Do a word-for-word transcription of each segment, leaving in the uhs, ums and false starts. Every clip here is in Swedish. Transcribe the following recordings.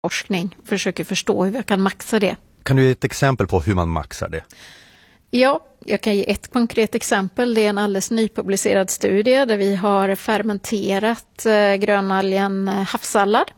forskning. Försöker förstå hur vi kan maxa det. Kan du ge ett exempel på hur man maxar det? Ja, jag kan ge ett konkret exempel. Det är en alldeles nypublicerad studie där vi har fermenterat eh, grönalgen havssallad.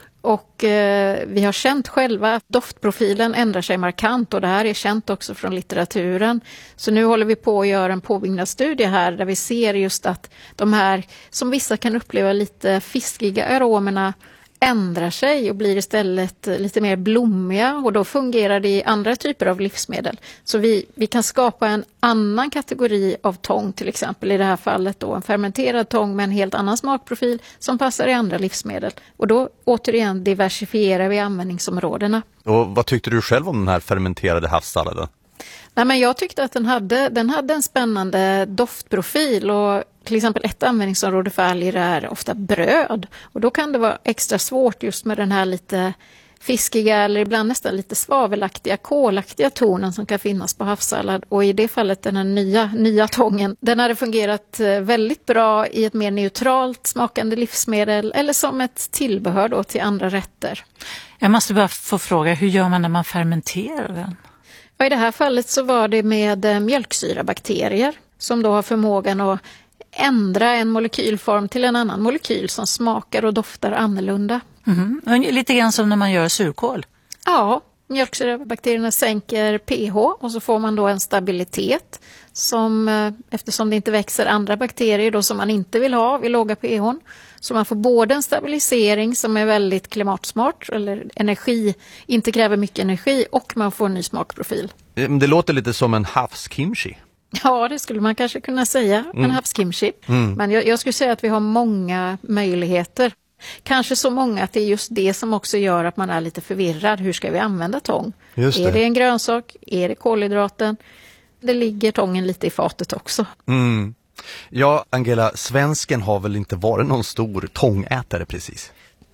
Och eh, vi har känt själva att doftprofilen ändrar sig markant och det här är känt också från litteraturen. Så nu håller vi på att göra en påbyggnadsstudie här där vi ser just att de här som vissa kan uppleva lite fiskiga aromerna ändrar sig och blir istället lite mer blommiga och då fungerar det i andra typer av livsmedel. Så vi, vi kan skapa en annan kategori av tång, till exempel i det här fallet då en fermenterad tång med en helt annan smakprofil som passar i andra livsmedel. Och då återigen diversifierar vi användningsområdena. Och vad tyckte du själv om den här fermenterade havssalladen? Nej, men jag tyckte att den hade, den hade en spännande doftprofil och till exempel ett användningsområde för alger är ofta bröd. Och då kan det vara extra svårt just med den här lite fiskiga eller ibland nästan lite svavelaktiga, kolaktiga tonen som kan finnas på havssallad. Och i det fallet den här nya, nya tången, den hade fungerat väldigt bra i ett mer neutralt smakande livsmedel eller som ett tillbehör då till andra rätter. Jag måste bara få fråga, hur gör man när man fermenterar den? Ja, i det här fallet så var det med mjölksyrabakterier som då har förmågan att ändra en molekylform till en annan molekyl som smakar och doftar annorlunda. Mm-hmm. Lite grann som när man gör surkål. Ja, mjölksyrabakterierna sänker pH och så får man då en stabilitet som eftersom det inte växer andra bakterier då som man inte vill ha vid låga pH. Så man får både en stabilisering som är väldigt klimatsmart eller energi, inte kräver mycket energi och man får en ny smakprofil. Det låter lite som en havskimchi. Ja, det skulle man kanske kunna säga, mm. en havskimchi. Mm. Men jag, jag skulle säga att vi har många möjligheter. Kanske så många att det är just det som också gör att man är lite förvirrad. Hur ska vi använda tång? Just det. Är det en grönsak? Är det kolhydraten? Det ligger tången lite i fatet också. Mm. Ja, Angela, svensken har väl inte varit någon stor tångätare precis?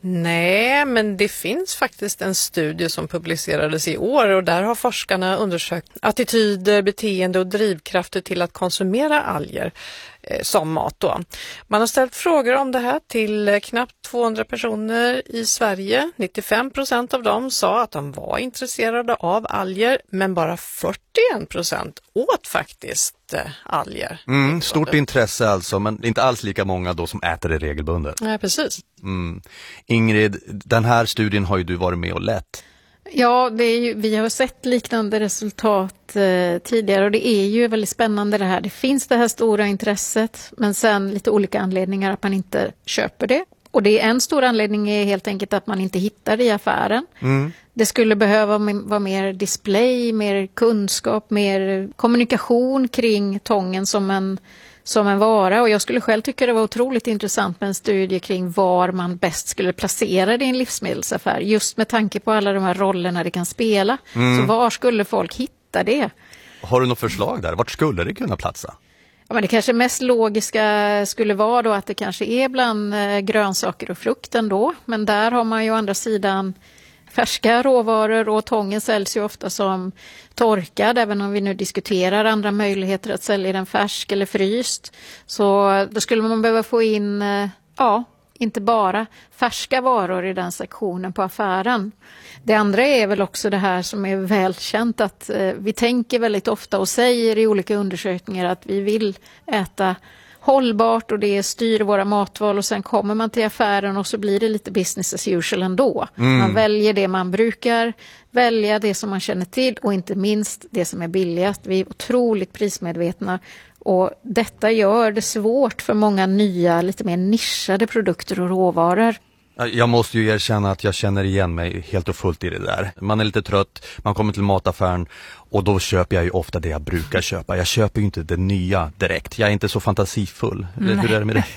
Nej, men det finns faktiskt en studie som publicerades i år och där har forskarna undersökt attityder, beteende och drivkrafter till att konsumera alger eh, som mat då. Man har ställt frågor om det här till knappt tvåhundra personer i Sverige. nittiofem procent av dem sa att de var intresserade av alger, men bara fyrtioen procent åt faktiskt eh, alger. Mm, stort intresse alltså, men inte alls lika många då som äter det regelbundet. Nej, precis. Mm. Ingrid, den här studien har ju du varit med och lett. Ja, det är ju, vi har sett liknande resultat eh, tidigare och det är ju väldigt spännande det här. Det finns det här stora intresset men sen lite olika anledningar att man inte köper det. Och det är en stor anledning är helt enkelt att man inte hittar det i affären. Mm. Det skulle behöva vara mer display, mer kunskap, mer kommunikation kring tången som en som en vara och jag skulle själv tycka det var otroligt intressant med en studie kring var man bäst skulle placera det i en livsmedelsaffär just med tanke på alla de här rollerna det kan spela. Mm. Så var skulle folk hitta det? Har du något förslag där? Vart skulle det kunna platsa? Ja, men det kanske mest logiska skulle vara då att det kanske är bland grönsaker och frukt ändå, men där har man ju å andra sidan färska råvaror och tången säljs ju ofta som torkad, även om vi nu diskuterar andra möjligheter att sälja den färsk eller fryst. Så då skulle man behöva få in, ja, inte bara färska varor i den sektionen på affären. Det andra är väl också det här som är välkänt att vi tänker väldigt ofta och säger i olika undersökningar att vi vill äta hållbart och det styr våra matval och sen kommer man till affären och så blir det lite business as usual ändå. Mm. Man väljer det man brukar välja, det som man känner till och inte minst det som är billigast. Vi är otroligt prismedvetna och detta gör det svårt för många nya, lite mer nischade produkter och råvaror. Jag måste ju erkänna att jag känner igen mig helt och fullt i det där. Man är lite trött, man kommer till mataffären och då köper jag ju ofta det jag brukar köpa. Jag köper ju inte det nya direkt. Jag är inte så fantasifull. Nej. Hur är det med det?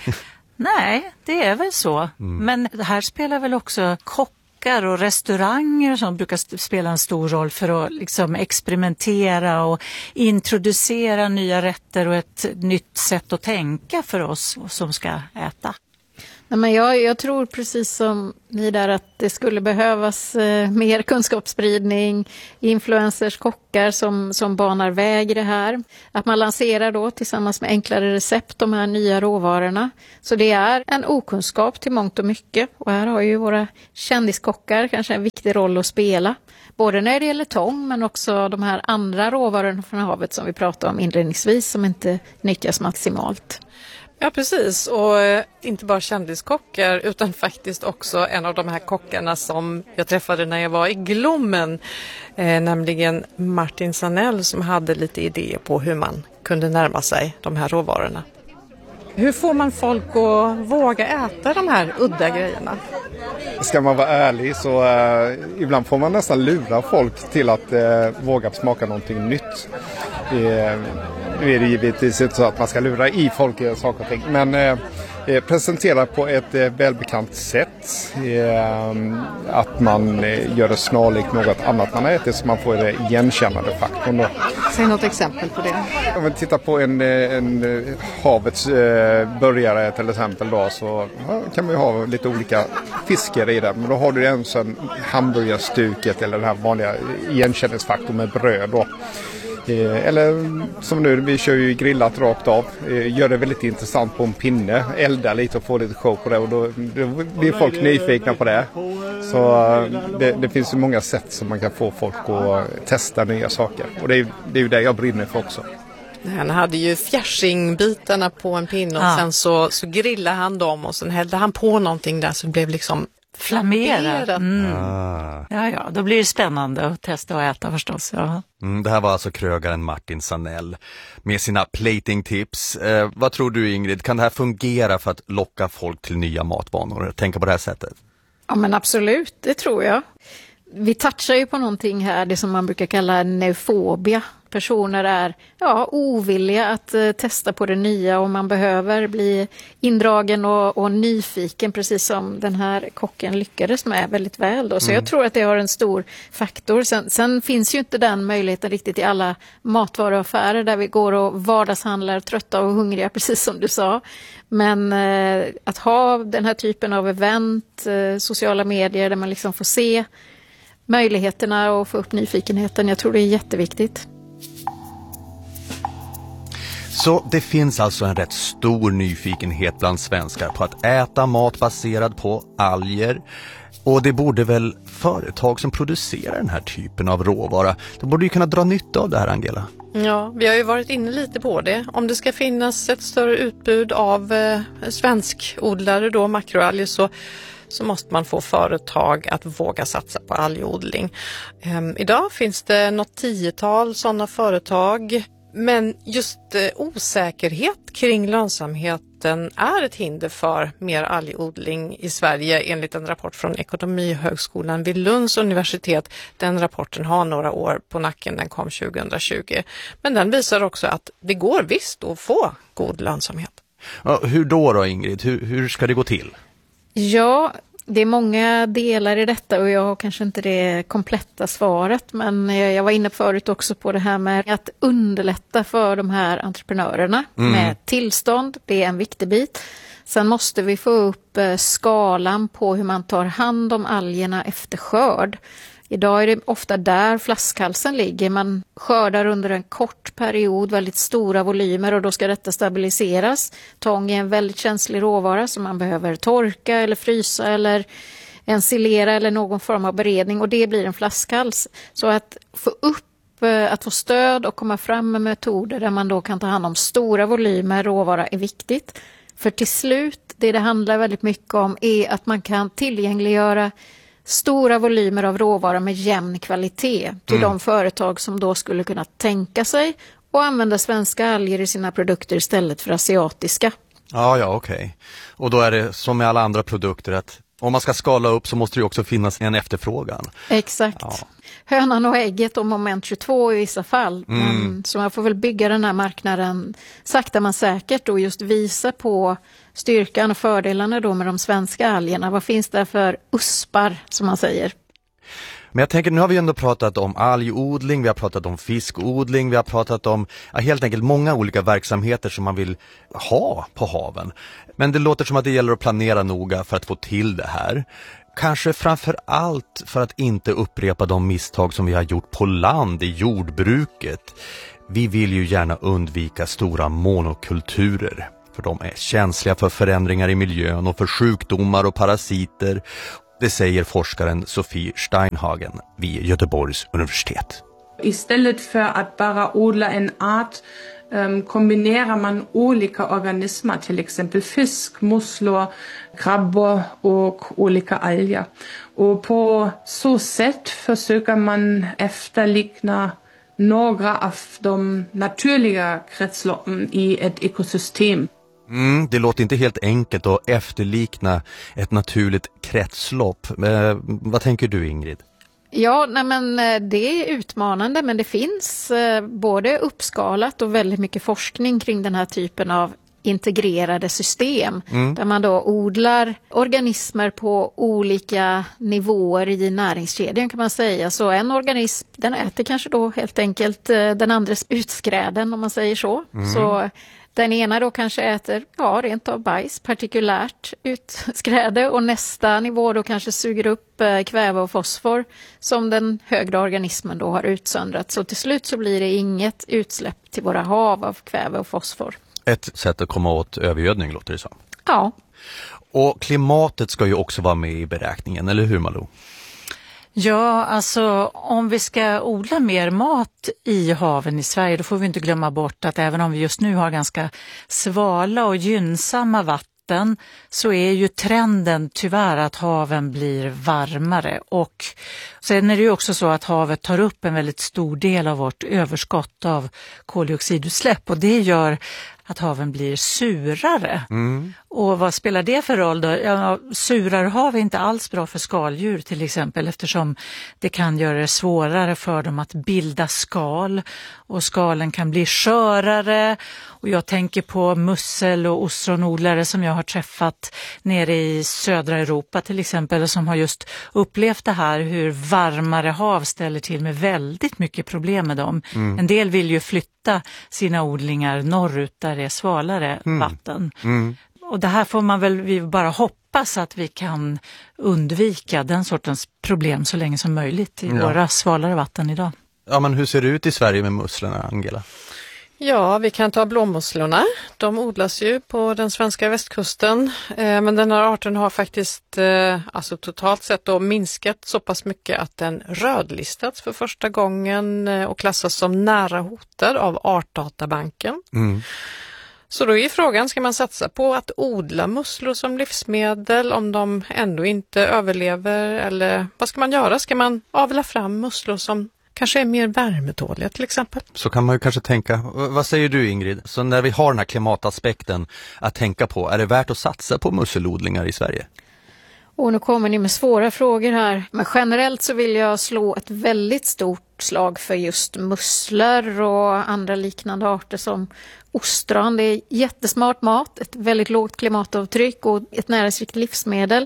Nej, det är väl så. Mm. Men det här spelar väl också kockar och restauranger som brukar spela en stor roll för att liksom experimentera och introducera nya rätter och ett nytt sätt att tänka för oss som ska äta. Men jag, jag tror precis som ni där att det skulle behövas eh, mer kunskapsspridning, influencers, kockar som, som banar väg i det här. Att man lanserar då tillsammans med enklare recept de här nya råvarorna. Så det är en okunskap till mångt och mycket. Och här har ju våra kändiskockar kanske en viktig roll att spela. Både när det gäller tång men också de här andra råvarorna från havet som vi pratade om inledningsvis som inte nyttjas maximalt. Ja, precis. Och eh, inte bara kändiskockar utan faktiskt också en av de här kockarna som jag träffade när jag var i Glommen, eh, nämligen Martin Sanell som hade lite idéer på hur man kunde närma sig de här råvarorna. Hur får man folk att våga äta de här udda grejerna? Ska man vara ärlig så eh, ibland får man nästan lura folk till att eh, våga smaka någonting nytt. Eh, nu är det givetvis inte så att man ska lura i folk i saker och ting, men eh, presentera på ett eh, välbekant sätt. Eh, att man eh, gör det snarlikt något annat man äter så man får det igenkännande faktorn då. Säg något exempel på det. Om vi tittar på en, en havets eh, börjare till exempel då, så ja, kan man ju ha lite olika fiskar i det. Men då har du en sån hamburgerstuket eller den här vanliga igenkänningsfaktorn med bröd då. Eh, eller som nu, vi kör ju grillat rakt av. Eh, gör det väldigt intressant på en pinne. Elda lite och få lite show på det och då, då blir folk nyfikna på det. Så det, det finns ju många sätt som man kan få folk att testa nya saker. Och det är, det är ju det jag brinner för också. Han hade ju fjärsingbitarna på en pinne och ja. sen så, så grillade han dem och sen hällde han på någonting där så det blev liksom flammerat. Mm. Ah. Ja, ja, då blir det spännande att testa och äta förstås. Ja. Mm, det här var alltså krögaren Martin Sanell med sina plating-tips. Eh, vad tror du Ingrid, kan det här fungera för att locka folk till nya matvanor? Tänka på det här sättet? Ja men absolut, det tror jag. Vi touchar ju på någonting här, det som man brukar kalla neofobia. Personer är ja, ovilliga att uh, testa på det nya och man behöver bli indragen och, och nyfiken, precis som den här kocken lyckades med väldigt väl. Då. Så mm. jag tror att det har en stor faktor. Sen, sen finns ju inte den möjligheten riktigt i alla matvaruaffärer där vi går och vardagshandlar trötta och hungriga, precis som du sa. Men uh, att ha den här typen av event, uh, sociala medier där man liksom får se möjligheterna och få upp nyfikenheten, jag tror det är jätteviktigt. Så det finns alltså en rätt stor nyfikenhet bland svenskar på att äta mat baserad på alger. Och det borde väl företag som producerar den här typen av råvara, de borde ju kunna dra nytta av det här, Angela. Ja, vi har ju varit inne lite på det. Om det ska finnas ett större utbud av eh, svenskodlare då, makroalger, så så måste man få företag att våga satsa på algodling. Um, idag finns det något tiotal sådana företag, men just uh, osäkerhet kring lönsamheten är ett hinder för mer algodling i Sverige enligt en rapport från Ekonomihögskolan vid Lunds universitet. Den rapporten har några år på nacken, den kom tjugohundratjugo. Men den visar också att det går visst att få god lönsamhet. Ja, hur då då Ingrid? Hur, hur ska det gå till? Ja, det är många delar i detta och jag har kanske inte det kompletta svaret, men jag var inne förut också på det här med att underlätta för de här entreprenörerna mm. med tillstånd. Det är en viktig bit. Sen måste vi få upp skalan på hur man tar hand om algerna efter skörd. Idag är det ofta där flaskhalsen ligger. Man skördar under en kort period väldigt stora volymer och då ska detta stabiliseras. Tång är en väldigt känslig råvara som man behöver torka eller frysa eller ensilera eller någon form av beredning och det blir en flaskhals. Så att få upp, att få stöd och komma fram med metoder där man då kan ta hand om stora volymer råvara är viktigt. För till slut, det det handlar väldigt mycket om är att man kan tillgängliggöra stora volymer av råvara med jämn kvalitet till mm. de företag som då skulle kunna tänka sig och använda svenska alger i sina produkter istället för asiatiska. Ja, ja, okej. Okay. Och då är det som med alla andra produkter att om man ska skala upp så måste det också finnas en efterfrågan. Exakt. Ja. Hönan och ägget och moment tjugotvå i vissa fall. Mm. Men, så man får väl bygga den här marknaden sakta men säkert och just visa på styrkan och fördelarna då med de svenska algerna. Vad finns det för uspar som man säger? Men jag tänker, nu har vi ändå pratat om algodling, vi har pratat om fiskodling, vi har pratat om ja, helt enkelt många olika verksamheter som man vill ha på haven. Men det låter som att det gäller att planera noga för att få till det här. Kanske framför allt för att inte upprepa de misstag som vi har gjort på land i jordbruket. Vi vill ju gärna undvika stora monokulturer, för de är känsliga för förändringar i miljön och för sjukdomar och parasiter. Det säger forskaren Sofie Steinhagen vid Göteborgs universitet. Istället för att bara odla en art um, kombinerar man olika organismer, till exempel fisk, musslor, krabbor och olika alger. Och på så sätt försöker man efterlikna några av de naturliga kretsloppen i ett ekosystem. Mm, det låter inte helt enkelt att efterlikna ett naturligt kretslopp. Eh, vad tänker du, Ingrid? Ja, nej men det är utmanande, men det finns eh, både uppskalat och väldigt mycket forskning kring den här typen av integrerade system. Mm. Där man då odlar organismer på olika nivåer i näringskedjan, kan man säga. Så en organism, den äter kanske då helt enkelt eh, den andres utskräden, om man säger så. Mm. Så den ena då kanske äter, ja, rent av bajs, partikulärt utskräde, och nästa nivå då kanske suger upp eh, kväve och fosfor som den högre organismen då har utsöndrat. Så till slut så blir det inget utsläpp till våra hav av kväve och fosfor. Ett sätt att komma åt övergödning, låter det som. Ja. Och klimatet ska ju också vara med i beräkningen, eller hur, Malou? Ja, alltså om vi ska odla mer mat i haven i Sverige, då får vi inte glömma bort att även om vi just nu har ganska svala och gynnsamma vatten, så är ju trenden tyvärr att haven blir varmare. Och sen är det ju också så att havet tar upp en väldigt stor del av vårt överskott av koldioxidutsläpp, och det gör att haven blir surare. Mm. Och vad spelar det för roll då? Ja, surare hav är inte alls bra för skaldjur till exempel, eftersom det kan göra det svårare för dem att bilda skal, och skalen kan bli skörare. Och jag tänker på mussel- och ostronodlare som jag har träffat nere i södra Europa till exempel, som har just upplevt det här, hur varmare hav ställer till med väldigt mycket problem med dem. Mm. En del vill ju flytta sina odlingar norrut där det är svalare mm. vatten. Mm. Och det här får man väl vi bara hoppas att vi kan undvika den sortens problem så länge som möjligt i ja. våra svalare vatten idag. Ja, men hur ser det ut i Sverige med musslorna, Angela? Ja, vi kan ta blåmusslorna. De odlas ju på den svenska västkusten, eh, men den här arten har faktiskt eh, alltså totalt sett då minskat så pass mycket att den rödlistats för första gången eh, och klassas som nära hotad av Artdatabanken. Mm. Så då är frågan, ska man satsa på att odla musslor som livsmedel om de ändå inte överlever, eller vad ska man göra? Ska man avla fram musslor som kanske är mer värmetåliga till exempel? Så kan man ju kanske tänka. Vad säger du, Ingrid? Så när vi har den här klimataspekten att tänka på, är det värt att satsa på musselodlingar i Sverige? Och nu kommer ni med svåra frågor här. Men generellt så vill jag slå ett väldigt stort slag för just musslor och andra liknande arter som ostron. Det är jättesmart mat, ett väldigt lågt klimatavtryck och ett näringsrikt livsmedel.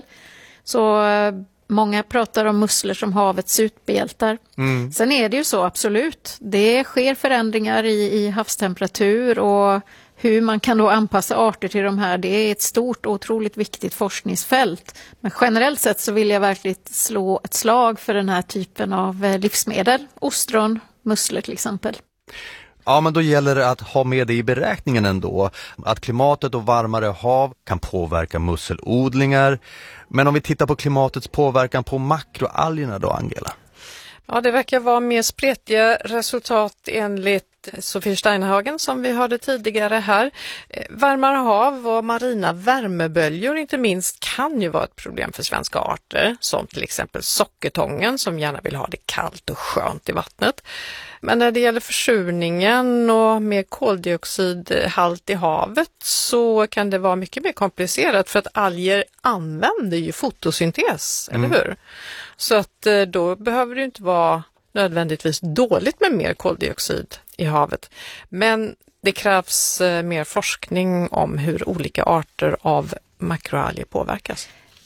Så många pratar om musslor som havets superhjältar. Mm. Sen är det ju så, absolut. Det sker förändringar i, i havstemperatur, och hur man kan då anpassa arter till de här, det är ett stort och otroligt viktigt forskningsfält. Men generellt sett så vill jag verkligen slå ett slag för den här typen av livsmedel. Ostron, musslor till exempel. Ja, men då gäller det att ha med det i beräkningen ändå. Att klimatet och varmare hav kan påverka musselodlingar. Men om vi tittar på klimatets påverkan på makroalgerna då, Angela? Ja, det verkar vara mer spretiga resultat enligt Sofie Steinhagen som vi hörde tidigare här. Varmare hav och marina värmeböljor inte minst kan ju vara ett problem för svenska arter, som till exempel sockertången som gärna vill ha det kallt och skönt i vattnet. Men när det gäller försurningen och med koldioxidhalt i havet så kan det vara mycket mer komplicerat, för att alger använder ju fotosyntes, mm. eller hur? Så att då behöver det inte vara nödvändigtvis dåligt med mer koldioxid i havet. Men det krävs mer forskning om hur olika arter av makroalger påverkas.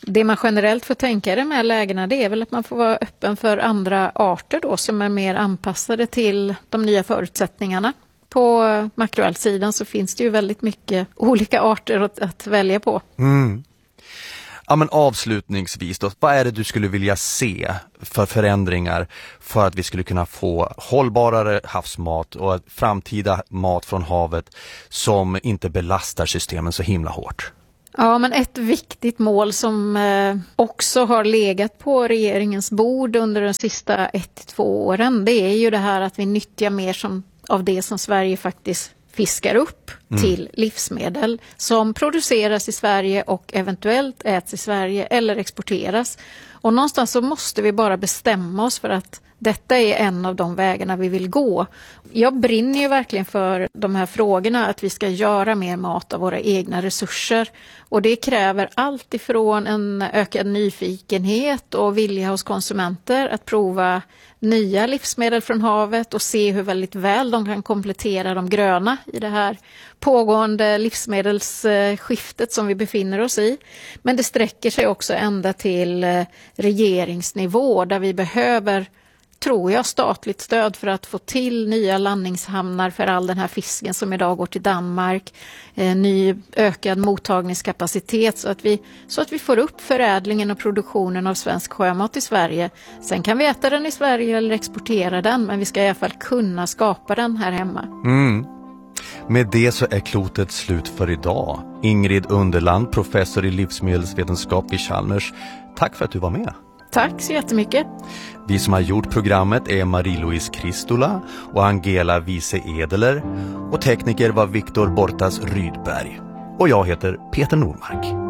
Det man generellt får tänka i de här lägena, det är väl att man får vara öppen för andra arter då som är mer anpassade till de nya förutsättningarna. På makroalgsidan så finns det ju väldigt mycket olika arter att, att välja på. Mm. Ja, men avslutningsvis då, vad är det du skulle vilja se för förändringar för att vi skulle kunna få hållbarare havsmat och framtida mat från havet som inte belastar systemen så himla hårt? Ja, men ett viktigt mål som eh, också har legat på regeringens bord under de sista ett till två åren, det är ju det här att vi nyttjar mer som, av det som Sverige faktiskt fiskar upp mm. till livsmedel som produceras i Sverige och eventuellt äts i Sverige eller exporteras. Och någonstans så måste vi bara bestämma oss för att detta är en av de vägarna vi vill gå. Jag brinner ju verkligen för de här frågorna, att vi ska göra mer mat av våra egna resurser. Och det kräver allt ifrån en ökad nyfikenhet och vilja hos konsumenter att prova nya livsmedel från havet och se hur väldigt väl de kan komplettera de gröna i det här pågående livsmedelsskiftet som vi befinner oss i. Men det sträcker sig också ända till regeringsnivå där vi behöver, tror jag, statligt stöd för att få till nya landningshamnar för all den här fisken som idag går till Danmark, eh, ny ökad mottagningskapacitet så att, vi, så att vi får upp förädlingen och produktionen av svensk sjömat i Sverige. Sen kan vi äta den i Sverige eller exportera den, men vi ska i alla fall kunna skapa den här hemma. Mm. Med det så är klotet slut för idag. Ingrid Underland, professor i livsmedelsvetenskap vid Chalmers. Tack för att du var med. Tack så jättemycket. Vi som har gjort programmet är Marie-Louise Kristola och Angela Wiese Edeler och tekniker var Viktor Bortas Rydberg. Och jag heter Peter Normark.